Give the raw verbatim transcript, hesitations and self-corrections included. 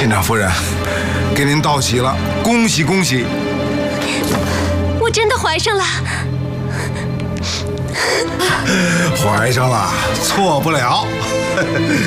县长夫人，给您道喜了，恭喜恭喜！ 我真的怀上了， 怀上了，错不了。